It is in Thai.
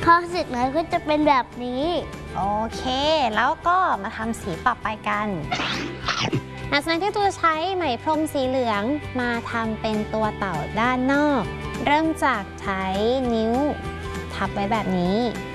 พอเสร็จแล้วก็จะเป็นแบบนี้โอเคแล้วก็มาทำสีต่อไปกันหลังจากนั้นที่ตัวใช้ไหมพรมสีเหลืองมาทำเป็นตัวเต่าด้านนอกเริ่มจากใช้นิ้วทับไว้แบบนี้